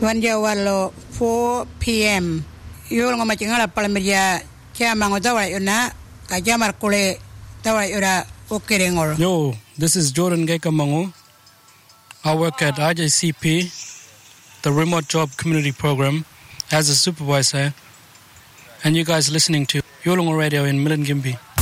Wanjawalo 4 p.m. Yul ngomacingala palamedia kiamango tawa yuna kajamar kule tawa yura okerengol. Yo, this is Jordan Gekamango. I work at IJCP, the Remote Job Community Program, as a supervisor. And you guys listening to Yolongo Radio in Milingimbi.